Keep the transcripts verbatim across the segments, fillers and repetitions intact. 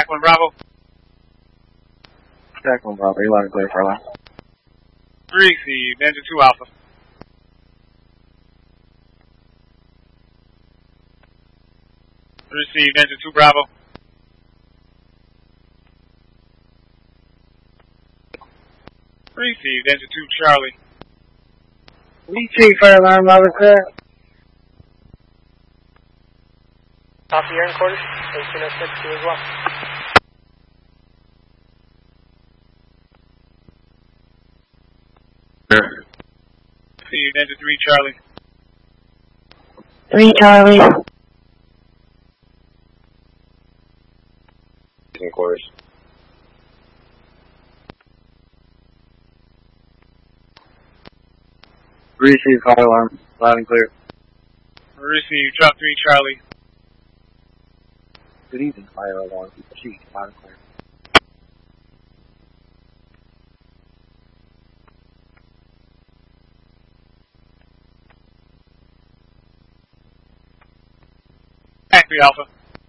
Jacqueline Bravo. Jacqueline Bravo, you loud and clear, Farline. Received, engine two Alpha. Received, engine two Bravo. Received, engine two Charlie. Received, fire alarm, loud and clear. Copy your quarters, eighteen oh six, you as well. Received, engine three Charlie. Three Charlie. In quarters. Received, fire alarm, loud and clear. Received, drop three Charlie. Good evening, fire alarm. Proceed, loud and clear. Factory Alpha.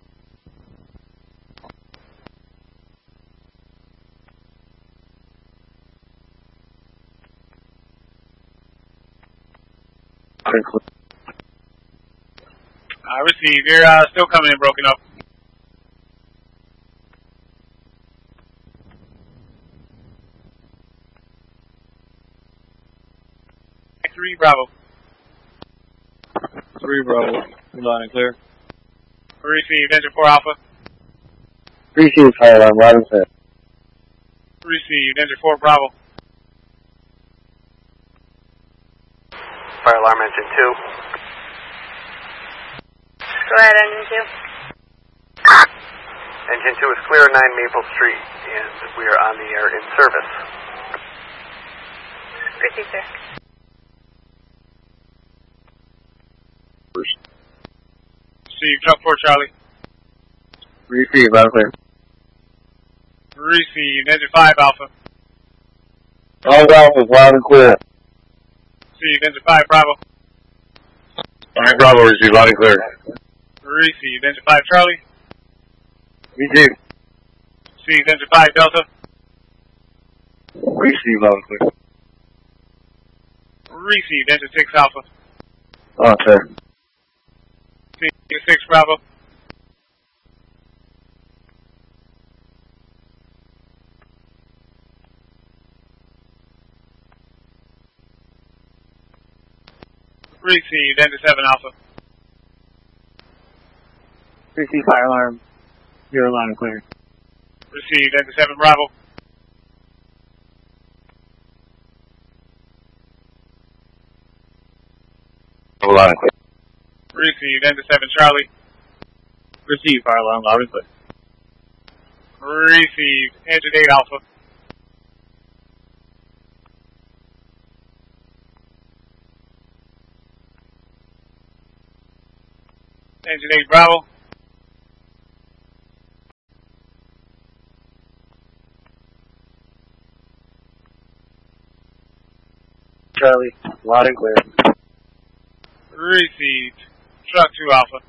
I receive. You're uh, still coming in broken up. Three Bravo. Three Bravo, loud and clear. Received, engine four Alpha. Received, fire alarm, loud and clear. Received, engine four Bravo. Fire alarm, engine two. Go ahead, engine two. Engine two is clear, nine Maple Street, and we are on the air in service. Received, sir. Received, drop four Charlie. Received, loud and clear. Received, engine five Alpha. All Alphas, loud and clear. Received, engine five Bravo. Five Bravo, received, loud and clear. Received, engine five Charlie. Received. Received, engine five Delta. Received, loud and clear. Received, engine six Alpha. Oh, sir. Received, six Bravo. Received, engine seven Alpha. Received, fire alarm, zero, loud and clear. Received, engine seven Bravo. Loud and clear. Received, engine seven Charlie. Received, fire alarm, loud and clear. Received, engine eight Alpha. Engine eight Bravo. Charlie, loud and clear. Received, truck two Alpha.